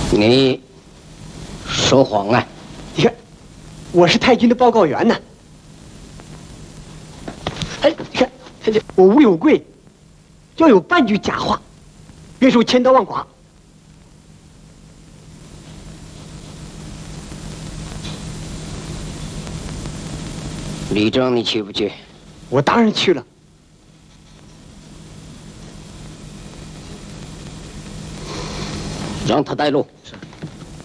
你说谎啊！ 你看，我是太君的报告员呢。哎，你看，我无有贵，要有半句假话，愿受千刀万剐。 李庄，你去不去？ 我当然去了。 让他带路。 是。